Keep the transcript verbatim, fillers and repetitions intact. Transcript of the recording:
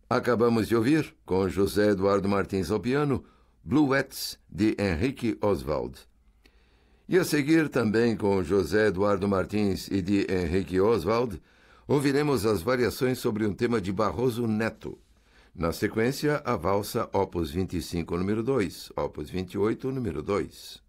Acabamos de ouvir, com José Eduardo Martins ao piano, Bluets, de Henrique Oswald. E a seguir, também com José Eduardo Martins e de Henrique Oswald, ouviremos as variações sobre um tema de Barroso Neto. Na sequência, a valsa Opus vinte e cinco, número dois, Opus vinte e oito, número dois.